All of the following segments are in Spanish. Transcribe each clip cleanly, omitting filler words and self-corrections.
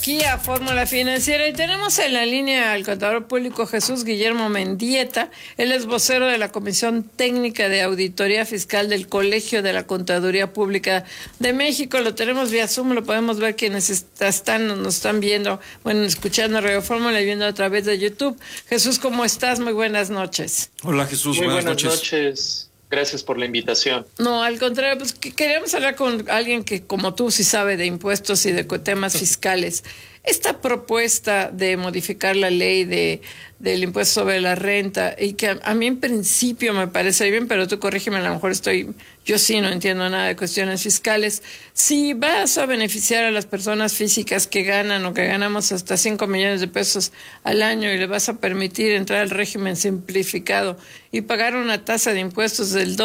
aquí a Fórmula Financiera y tenemos en la línea al contador público Jesús Guillermo Mendieta. Él es vocero de la Comisión Técnica de Auditoría Fiscal del Colegio de la Contaduría Pública de México. Lo tenemos vía Zoom, lo podemos ver quienes nos están viendo, escuchando Radio Fórmula y viendo a través de YouTube. Jesús, ¿cómo estás? Muy buenas noches. Hola Jesús, muy buenas noches. Gracias por la invitación. No, al contrario, pues queríamos hablar con alguien que como tú sí sabe de impuestos y de temas fiscales. Esta propuesta de modificar la ley del impuesto sobre la renta, y que a mí en principio me parece bien, pero tú corrígeme, a lo mejor yo sí no entiendo nada de cuestiones fiscales. Si vas a beneficiar a las personas físicas que ganan o que ganamos hasta 5 millones de pesos al año y le vas a permitir entrar al régimen simplificado y pagar una tasa de impuestos del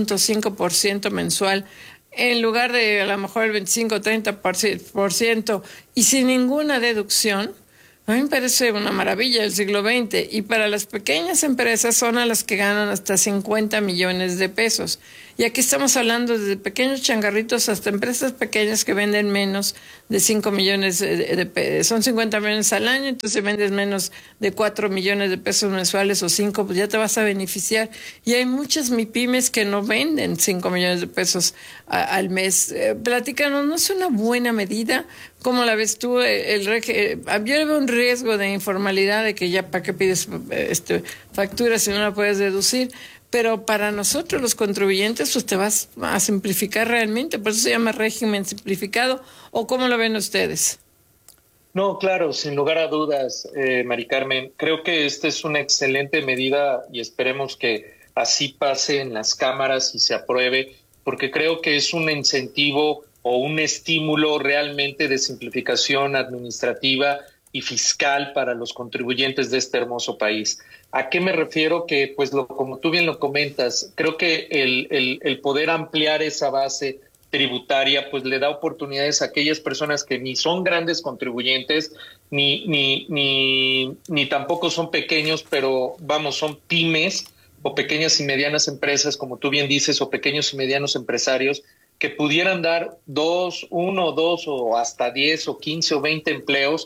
2.5% mensual, en lugar de a lo mejor el 25 o 30% y sin ninguna deducción, a mí me parece una maravilla del siglo XX. Y para las pequeñas empresas son a las que ganan hasta 50 millones de pesos. Y aquí estamos hablando desde pequeños changarritos hasta empresas pequeñas que venden menos de 5 millones de pesos. Son 50 millones al año, entonces vendes menos de 4 millones de pesos mensuales o 5, pues ya te vas a beneficiar. Y hay muchas MIPYMES que no venden 5 millones de pesos al mes. Platícanos, ¿no es una buena medida? ¿Cómo la ves tú? Yo veo un riesgo de informalidad, de que ya para qué pides facturas si no la puedes deducir, pero para nosotros los contribuyentes pues te vas a simplificar realmente, por eso se llama régimen simplificado, ¿o cómo lo ven ustedes? No, claro, sin lugar a dudas, Mari Carmen, creo que esta es una excelente medida y esperemos que así pase en las cámaras y se apruebe, porque creo que es un incentivo o un estímulo realmente de simplificación administrativa y fiscal para los contribuyentes de este hermoso país. ¿A qué me refiero? Que, pues, como tú bien lo comentas, creo que el poder ampliar esa base tributaria, pues, le da oportunidades a aquellas personas que ni son grandes contribuyentes, ni tampoco son pequeños, pero, son pymes o pequeñas y medianas empresas, como tú bien dices, o pequeños y medianos empresarios, que pudieran dar 1, 2 o hasta 10 o 15 o 20 empleos,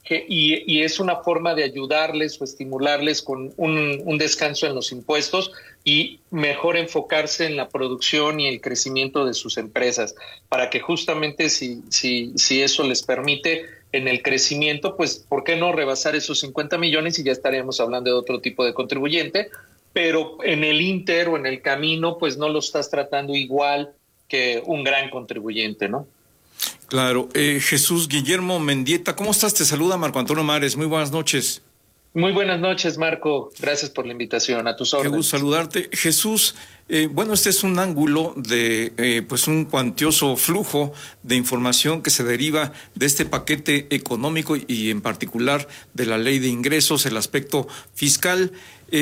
y es una forma de ayudarles o estimularles con un descanso en los impuestos y mejor enfocarse en la producción y el crecimiento de sus empresas, para que justamente si eso les permite en el crecimiento, pues ¿por qué no rebasar esos 50 millones y ya estaríamos hablando de otro tipo de contribuyente? Pero en el inter o en el camino, pues no lo estás tratando igual que un gran contribuyente, ¿no? Claro. Jesús Guillermo Mendieta, ¿cómo estás? Te saluda Marco Antonio Mares. Muy buenas noches. Muy buenas noches, Marco. Gracias por la invitación. A tus órdenes. Qué gusto saludarte. Jesús, este es un ángulo de un cuantioso flujo de información que se deriva de este paquete económico y en particular de la ley de ingresos, el aspecto fiscal.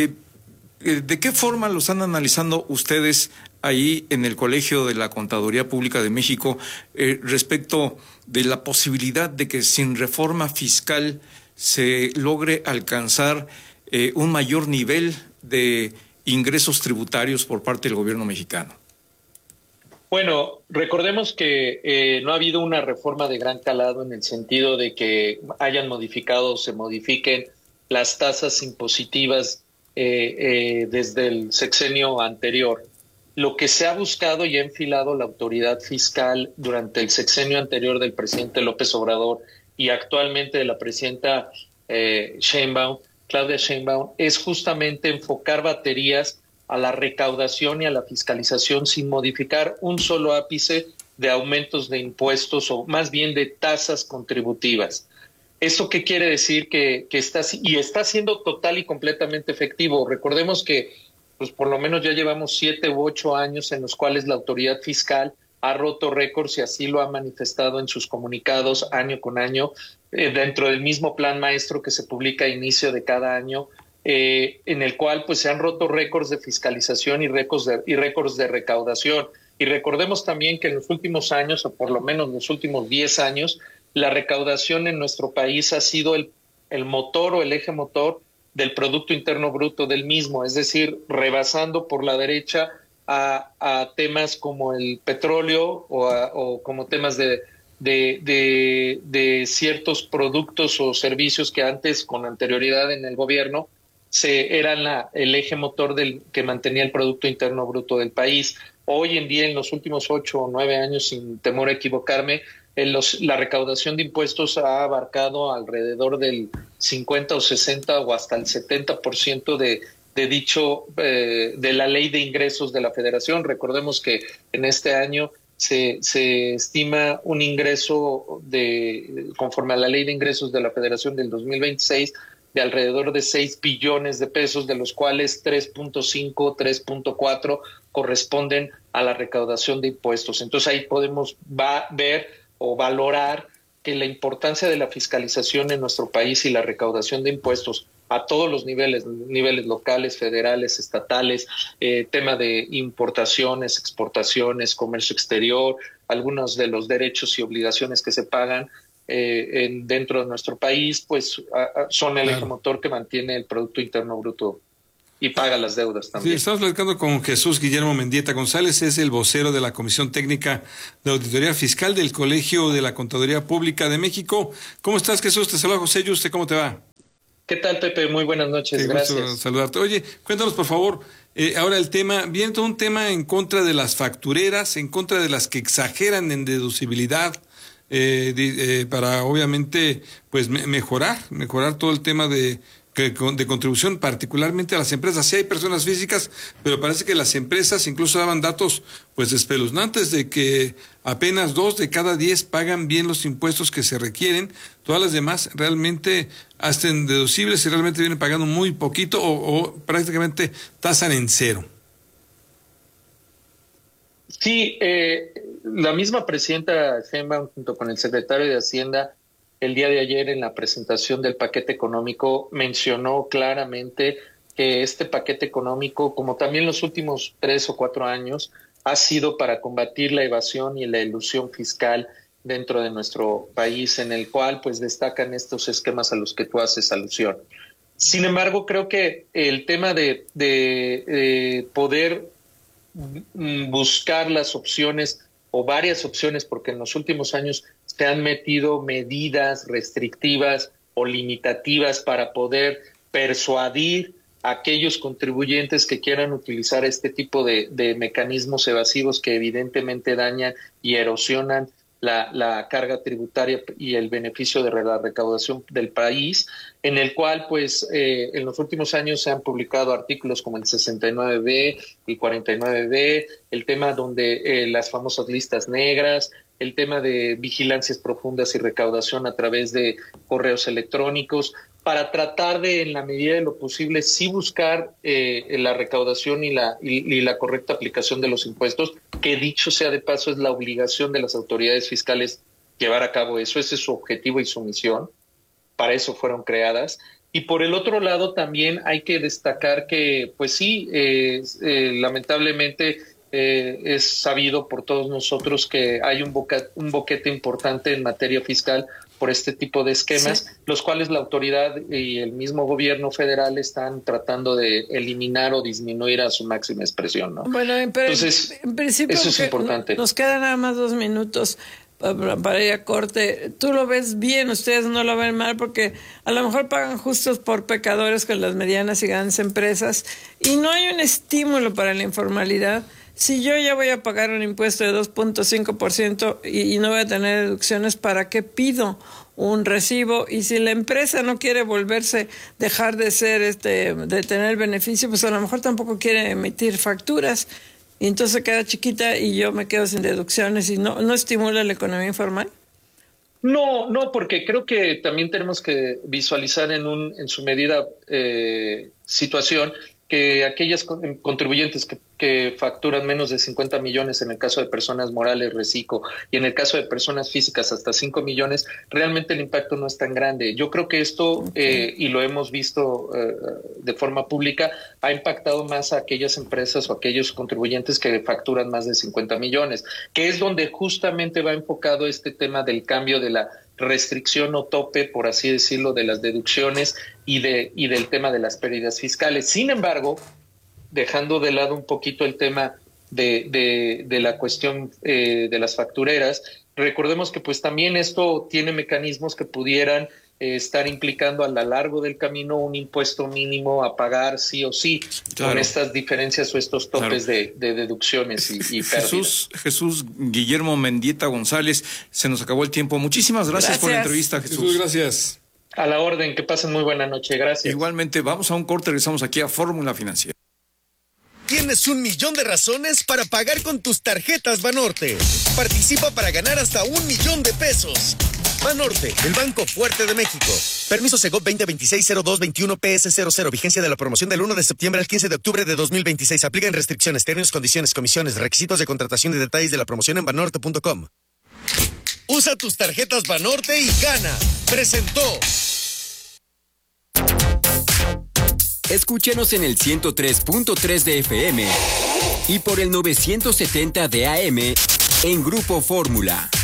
¿De qué forma lo están analizando ustedes ahí en el Colegio de la Contaduría Pública de México respecto de la posibilidad de que sin reforma fiscal se logre alcanzar un mayor nivel de ingresos tributarios por parte del gobierno mexicano? Bueno, recordemos que no ha habido una reforma de gran calado en el sentido de que hayan modificado o se modifiquen las tasas impositivas desde el sexenio anterior. Lo que se ha buscado y ha enfilado la autoridad fiscal durante el sexenio anterior del presidente López Obrador y actualmente de la presidenta Claudia Sheinbaum, es justamente enfocar baterías a la recaudación y a la fiscalización sin modificar un solo ápice de aumentos de impuestos o más bien de tasas contributivas. ¿Esto qué quiere decir? Que está siendo total y completamente efectivo. Recordemos que pues por lo menos ya llevamos 7 u 8 años en los cuales la autoridad fiscal ha roto récords y así lo ha manifestado en sus comunicados año con año, dentro del mismo plan maestro que se publica a inicio de cada año, en el cual pues se han roto récords de fiscalización y récords de recaudación. Y recordemos también que en los últimos años, o por lo menos los últimos 10 años, la recaudación en nuestro país ha sido el motor o el eje motor del Producto Interno Bruto del mismo, es decir, rebasando por la derecha a temas como el petróleo o como temas de de ciertos productos o servicios que antes, con anterioridad en el gobierno, eran el eje motor que mantenía el Producto Interno Bruto del país. Hoy en día, en los últimos 8 o 9 años, sin temor a equivocarme, la recaudación de impuestos ha abarcado alrededor del 50 o 60 o hasta el 70% de dicho, de la ley de ingresos de la Federación. Recordemos que en este año se estima un ingreso conforme a la ley de ingresos de la Federación del 2026 de alrededor de 6 billones de pesos, de los cuales 3.5, 3.4 corresponden a la recaudación de impuestos. Entonces ahí podemos ver o valorar que la importancia de la fiscalización en nuestro país y la recaudación de impuestos a todos los niveles locales, federales, estatales, tema de importaciones, exportaciones, comercio exterior, algunos de los derechos y obligaciones que se pagan dentro de nuestro país, pues son el eje motor que mantiene el Producto Interno Bruto y paga las deudas también. Sí, estamos platicando con Jesús Guillermo Mendieta González, es el vocero de la Comisión Técnica de Auditoría Fiscal del Colegio de la Contaduría Pública de México. ¿Cómo estás, Jesús? Te saluda José Yuste, ¿cómo te va? ¿Qué tal, Pepe? Muy buenas noches, Qué gracias. gusto saludarte. Oye, cuéntanos, por favor, ahora viene todo un tema en contra de las factureras, en contra de las que exageran en deducibilidad, para obviamente pues mejorar todo el tema de contribución, particularmente a las empresas. Sí hay personas físicas, pero parece que las empresas incluso daban datos pues espeluznantes de que apenas 2 de cada 10 pagan bien los impuestos que se requieren. Todas las demás realmente hacen deducibles y realmente vienen pagando muy poquito o prácticamente tasan en cero. Sí, la misma presidenta Sheinbaum junto con el secretario de Hacienda el día de ayer en la presentación del paquete económico mencionó claramente que este paquete económico, como también los últimos 3 o 4 años, ha sido para combatir la evasión y la elusión fiscal dentro de nuestro país, en el cual pues destacan estos esquemas a los que tú haces alusión. Sin embargo, creo que el tema de poder buscar las opciones o varias opciones, porque en los últimos años se han metido medidas restrictivas o limitativas para poder persuadir a aquellos contribuyentes que quieran utilizar este tipo de mecanismos evasivos que evidentemente dañan y erosionan la carga tributaria y el beneficio de la recaudación del país, en el cual pues en los últimos años se han publicado artículos como el 69B, el 49B, el tema donde las famosas listas negras, el tema de vigilancias profundas y recaudación a través de correos electrónicos, para tratar de, en la medida de lo posible, sí buscar la recaudación y la correcta aplicación de los impuestos, que dicho sea de paso es la obligación de las autoridades fiscales llevar a cabo eso. Ese es su objetivo y su misión. Para eso fueron creadas. Y por el otro lado también hay que destacar que, pues sí, lamentablemente es sabido por todos nosotros que hay un boquete importante en materia fiscal por este tipo de esquemas, sí, los cuales la autoridad y el mismo gobierno federal están tratando de eliminar o disminuir a su máxima expresión, ¿no? Bueno, entonces, en principio eso es importante. Nos quedan nada más 2 minutos para ir a corte. Tú lo ves bien, ustedes no lo ven mal, porque a lo mejor pagan justos por pecadores con las medianas y grandes empresas y no hay un estímulo para la informalidad. Si yo ya voy a pagar un impuesto de 2.5% y no voy a tener deducciones, ¿para qué pido un recibo? Y si la empresa no quiere dejar de ser, de tener beneficio, pues a lo mejor tampoco quiere emitir facturas. Y entonces queda chiquita y yo me quedo sin deducciones y no estimula la economía informal. No, porque creo que también tenemos que visualizar en su medida situación que aquellas contribuyentes que facturan menos de 50 millones en el caso de personas morales, reciclo, y en el caso de personas físicas hasta 5 millones, realmente el impacto no es tan grande. Yo creo que esto, y lo hemos visto de forma pública, ha impactado más a aquellas empresas o aquellos contribuyentes que facturan más de 50 millones, que es donde justamente va enfocado este tema del cambio de la restricción o tope, por así decirlo, de las deducciones y del tema de las pérdidas fiscales. Sin embargo, dejando de lado un poquito el tema de la cuestión de las factureras, recordemos que pues también esto tiene mecanismos que pudieran estar implicando a lo largo del camino un impuesto mínimo a pagar sí o sí, claro, con estas diferencias o estos topes, claro, de deducciones y pérdidas. Jesús Guillermo Mendieta González, se nos acabó el tiempo. Muchísimas gracias por la entrevista, Jesús. Gracias. A la orden, que pasen muy buena noche, gracias. Igualmente, vamos a un corte, regresamos aquí a Fórmula Financiera. Tienes 1,000,000 de razones para pagar con tus tarjetas Banorte. Participa para ganar hasta 1,000,000 de pesos. Banorte, el banco fuerte de México. Permiso Segov 2026-0221-PS00. Vigencia de la promoción del 1 de septiembre al 15 de octubre de 2026. Aplican restricciones, términos, condiciones, comisiones, requisitos de contratación y detalles de la promoción en banorte.com. Usa tus tarjetas Banorte y gana. Presentó. Escúchenos en el 103.3 de FM y por el 970 de AM en Grupo Fórmula.